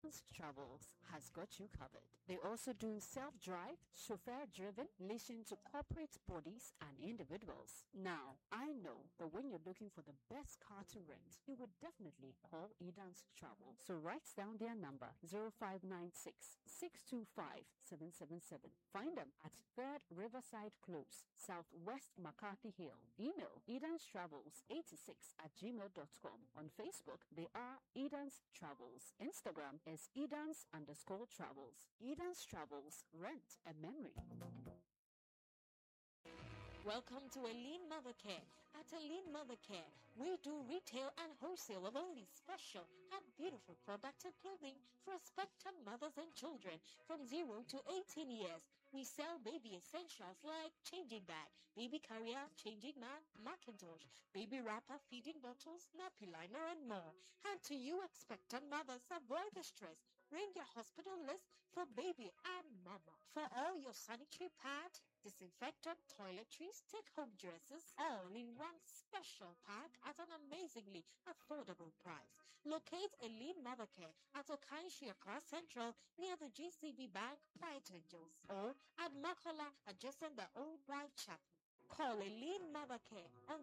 Edens Travels has got you covered. They also do self-drive, chauffeur-driven, leasing to corporate bodies and individuals. Now, I know that when you're looking for the best car to rent, you would definitely call Edens Travel. So write down their number 0596 625 777. Find them at 3rd Riverside Close, Southwest McCarthy Hill. Email edenstravels86@gmail.com. On Facebook, they are Edens Travels. Instagram is Edens_Travels. Edens Travels, rent a memory. Welcome to Eileen Mother Care. At Eileen Mother Care, we do retail and wholesale of only special and beautiful products and clothing for expectant mothers and children from 0 to 18 years. We sell baby essentials like changing bag, baby carrier, changing mat, Macintosh, baby wrapper, feeding bottles, nappy liner, and more. And to you expectant mothers, avoid the stress. Bring your hospital list for baby and mama. For all your sanitary pad, disinfectant, toiletries, take-home dresses, all in one special pack at an amazingly affordable price. Locate Eileen Mother Care at Okanshi Accra Central near the GCB Bank, White Angels, or at Makola adjacent the Old White Chapel. Call Eileen Mother Care on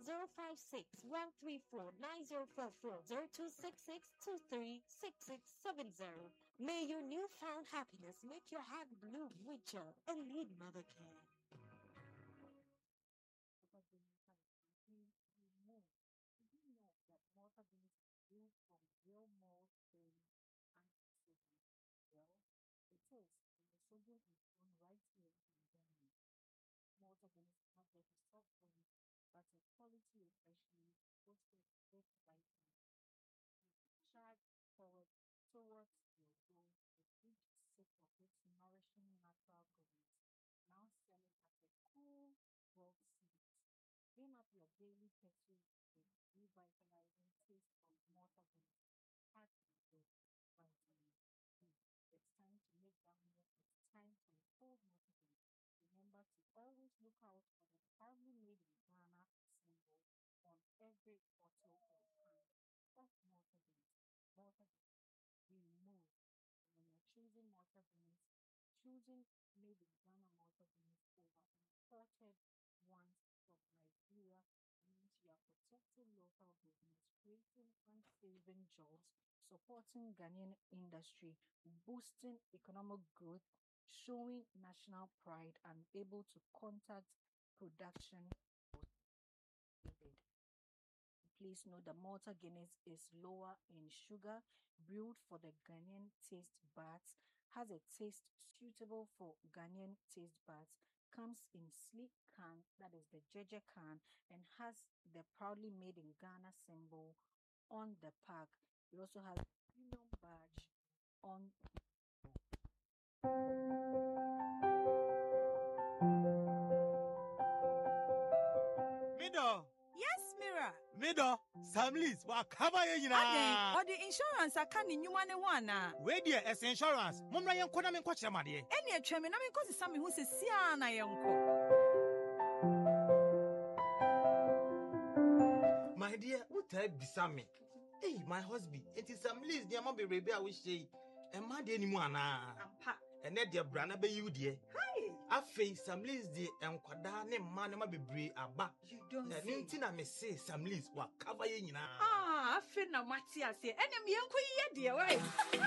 056-134-9044, 0266-236670. May your newfound happiness make your heart bloom with joy. Eileen Mother Care. Supporting Ghanaian industry, boosting economic growth, showing national pride, and able to contact production. Please note the Malta Guinness is lower in sugar, brewed for the Ghanaian taste buds, has a taste suitable for Ghanaian taste buds, comes in sleek can, that is the Jeje can, and has the proudly made in Ghana symbol on the pack. It also has a premium badge on. Mido. Yes, Mira. Mido. Samlis wa cover ye na. Or the insurance akani nyuma ne wana. We dear as insurance. Mumra yen kona men kwache made. Eni etwe me na men kosi sami hu se sia na yenko. My dear, what type bisame? Hey, my husband, it is Samlis dear mama be rebe I wish say. E ma de ni mu ana. Ampa. Ene dear brana be you dear. Hi. Afei Samlis de enkwada ne mma ne ma bebre aba. You don't na say. Nti na me say Samlis wa cover ye nyina. Ah, afi na mati ase. Enem yenko ye de why?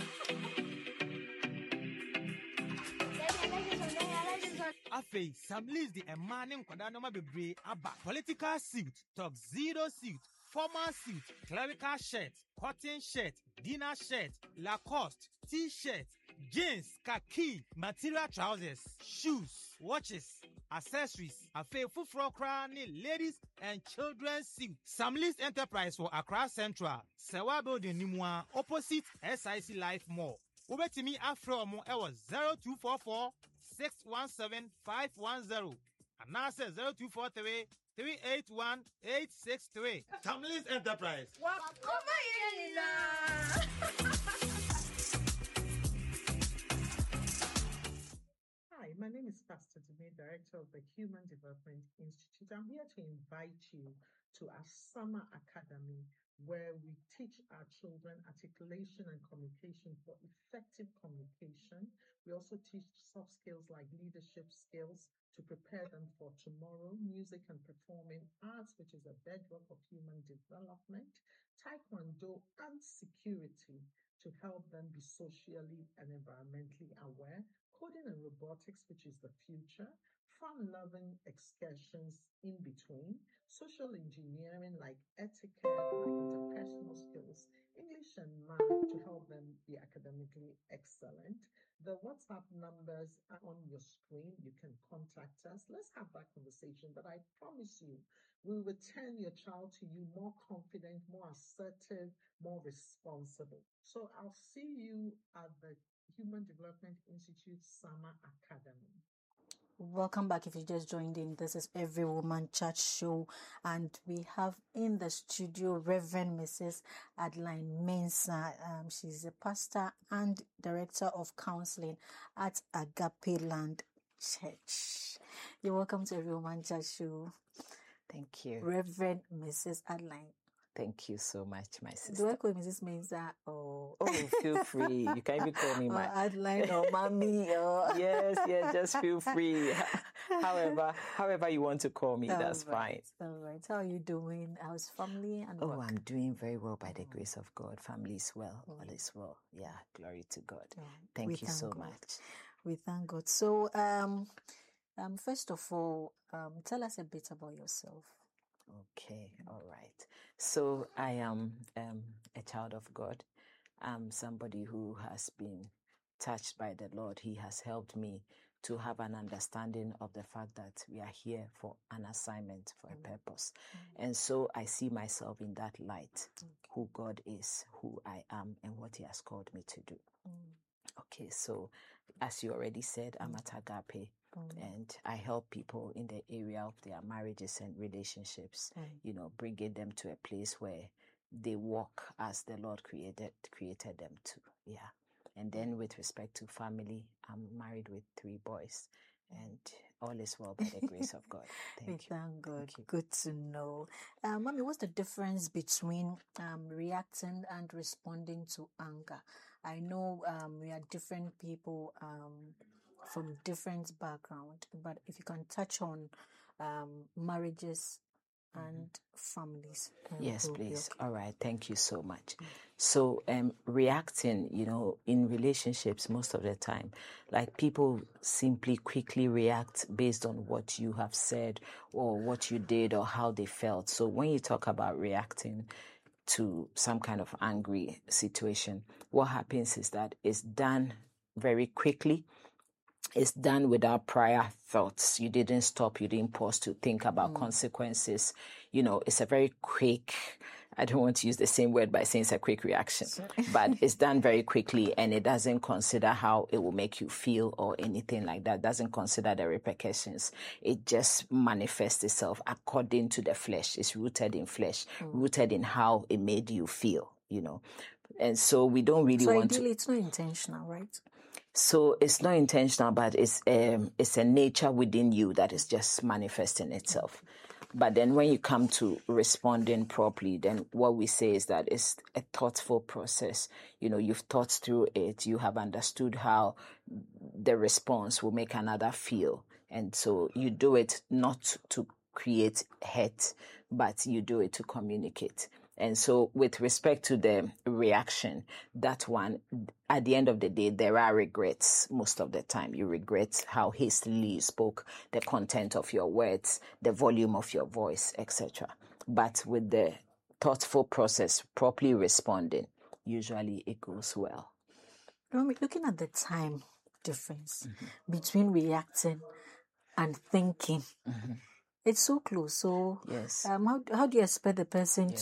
Afei Samlis de emma ne nkwada ne ma bebre aba. Political suit, tuxedo suit, formal suit, clerical shirt, cotton shirt, dinner shirt, Lacoste, t-shirt, jeans, khaki, material trousers, shoes, watches, accessories, afei fufuro kra ne ladies and children's suit. Samlis Enterprise for Accra Central, Sewa Building Nimwa, opposite SIC Life Mall. Ubetimi afro mo ewo 0244 617 510 and now says 0243 381 863. Samlis Enterprise. Hi, my name is Pastor Dume, Director of the Human Development Institute. I'm here to invite you to our summer academy, where we teach our children articulation and communication for effective communication. We also teach soft skills like leadership skills to prepare them for tomorrow, music and performing arts, which is a bedrock of human development, taekwondo, and security to help them be socially and environmentally aware, coding and robotics, which is the future, fun-loving excursions in between, social engineering like etiquette, like interpersonal skills, English and math to help them be academically excellent. The WhatsApp numbers are on your screen. You can contact us. Let's have that conversation. But I promise you, we will turn your child to you more confident, more assertive, more responsible. So I'll see you at the Human Development Institute Summer Academy. Welcome back. If you just joined in, this is Every Woman Church Show, and we have in the studio Reverend Mrs. Adeline Mensah. She's a pastor and director of counseling at Agape Land Church. You're welcome to Every Woman Church Show. Thank you. Reverend Mrs. Adeline. Thank you so much, my sister. Do I call Mrs. Mensah or? Oh, feel free. You can even call me or my Adeline or Mommy or yes, just feel free. However you want to call me, that's fine. All right. How are you doing? How's family and work? I'm doing very well by the grace of God. Family is well. All is well. Yeah, glory to God. Thank you so much. We thank God. So, first of all, tell us a bit about yourself. Okay, all right. So I am a child of God. I'm somebody who has been touched by the Lord. He has helped me to have an understanding of the fact that we are here for an assignment, for a purpose. And so I see myself in that light, who God is, who I am, and what He has called me to do. Okay, so as you already said, I'm at Agape. And I help people in the area of their marriages and relationships, bringing them to a place where they walk as the Lord created them to. Yeah. And then with respect to family, I'm married with 3 boys, and all is well by the grace of God. Thank you. Thank God. Good to know. Mommy, what's the difference between reacting and responding to anger? I know we are different people from different background, but if you can touch on marriages and families. Yes, please. Okay. All right. Thank you so much. So reacting, in relationships most of the time, like people simply quickly react based on what you have said or what you did or how they felt. So when you talk about reacting to some kind of angry situation, what happens is that it's done very quickly. It's done without prior thoughts. You didn't stop. You didn't pause to think about consequences. It's a very quick, I don't want to use the same word by saying it's a quick reaction, but it's done very quickly, and it doesn't consider how it will make you feel or anything like that. It doesn't consider the repercussions. It just manifests itself according to the flesh. It's rooted in flesh, rooted in how it made you feel, And so we don't really want to... So ideally, it's not intentional, right? So it's not intentional, but it's a nature within you that is just manifesting itself. But then when you come to responding properly, then what we say is that it's a thoughtful process. You've thought through it. You have understood how the response will make another feel. And so you do it not to create hate, but you do it to communicate. And so with respect to the reaction, that one, at the end of the day, there are regrets most of the time. You regret how hastily you spoke, the content of your words, the volume of your voice, etc. But with the thoughtful process, properly responding, usually it goes well. Looking at the time difference between reacting and thinking, it's so close. So yes. How do you expect the person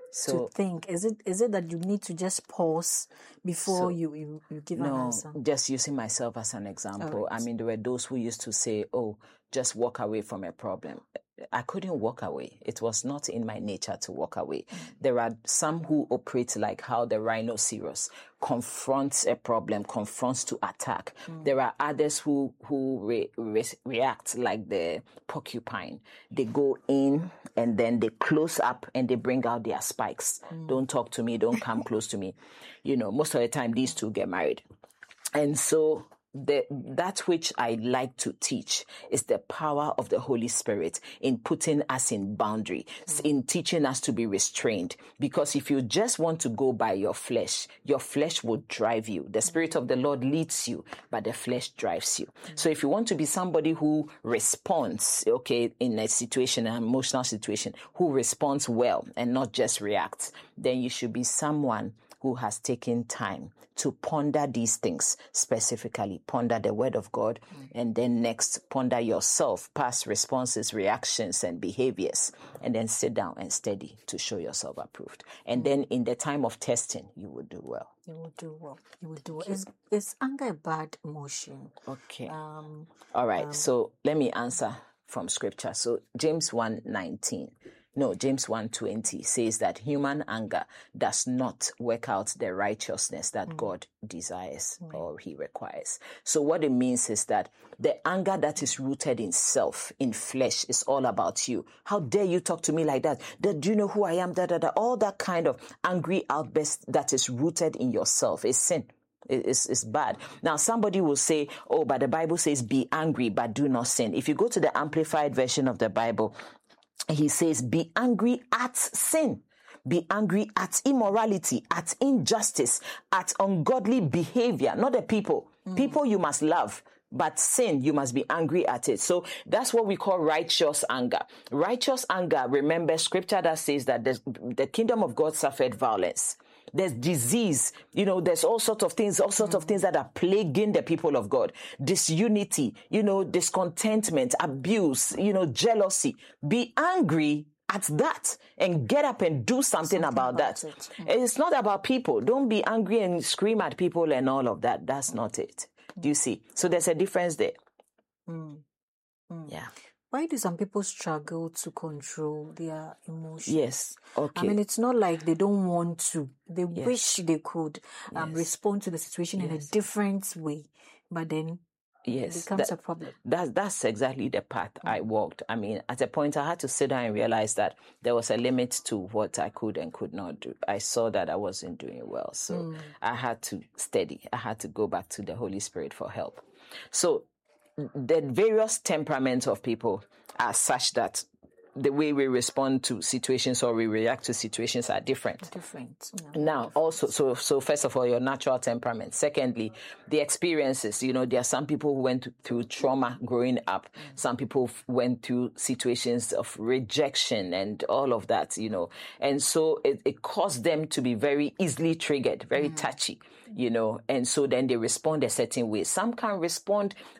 to think? Is it that you need to just pause before you give an answer? Just using myself as an example. Right. I mean, there were those who used to say, just walk away from a problem. I couldn't walk away. It was not in my nature to walk away. There are some who operate like how the rhinoceros confronts a problem, confronts to attack. There are others who react like the porcupine. They go in and then they close up and they bring out their spikes. Don't talk to me. Don't come close to me. Most of the time these two get married. And so that which I like to teach is the power of the Holy Spirit in putting us in boundary, in teaching us to be restrained. Because if you just want to go by your flesh will drive you. The Spirit of the Lord leads you, but the flesh drives you. So if you want to be somebody who responds, in a situation, an emotional situation, who responds well and not just reacts, then you should be someone who has taken time to ponder these things, specifically ponder the word of God, and then next ponder yourself, past responses, reactions, and behaviors, and then sit down and study to show yourself approved. And then in the time of testing, you will do well. You will do well. You will do well. Is anger a bad emotion? Okay. All right. So let me answer from scripture. So James 1:20 says that human anger does not work out the righteousness that God desires or he requires. So what it means is that the anger that is rooted in self, in flesh, is all about you. How dare you talk to me like that? Do you know who I am? All that kind of angry outburst that is rooted in yourself is sin. It's bad. Now, somebody will say, but the Bible says be angry, but do not sin. If you go to the Amplified version of the Bible, he says, be angry at sin. Be angry at immorality, at injustice, at ungodly behavior, not the people. People you must love, but sin, you must be angry at it. So that's what we call righteous anger. Righteous anger, remember scripture that says that the kingdom of God suffered violence. There's disease, there's all sorts of things that are plaguing the people of God. Disunity, discontentment, abuse, jealousy. Be angry at that and get up and do something about that. It's not about people. Don't be angry and scream at people and all of that. That's not it. Do you see? So there's a difference there. Yeah. Why do some people struggle to control their emotions? Yes. Okay. I mean, it's not like they don't want to. They wish they could respond to the situation in a different way, but then it becomes a problem. That's exactly the path I walked. I mean, at a point, I had to sit down and realize that there was a limit to what I could and could not do. I saw that I wasn't doing well. So I had to study. I had to go back to the Holy Spirit for help. So the various temperaments of people are such that the way we respond to situations or we react to situations are different. Now, also, so first of all, your natural temperament. Secondly, the experiences. There are some people who went through trauma growing up. Some people went through situations of rejection and all of that, And so it caused them to be very easily triggered, very touchy, And so then they respond a certain way. Some can respond